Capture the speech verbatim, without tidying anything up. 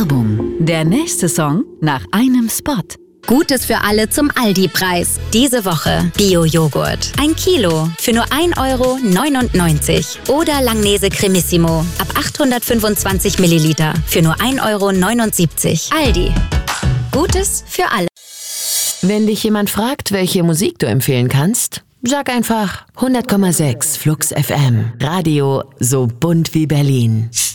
Werbung. Der nächste Song nach einem Spot. Gutes für alle zum Aldi-Preis. Diese Woche Bio-Joghurt. Ein Kilo für nur ein Euro neunundneunzig. Oder Langnese Cremissimo ab achthundertfünfundzwanzig Milliliter für nur ein Euro neunundsiebzig. Aldi. Gutes für alle. Wenn dich jemand fragt, welche Musik du empfehlen kannst, sag einfach hundert Komma sechs Flux F M. Radio so bunt wie Berlin.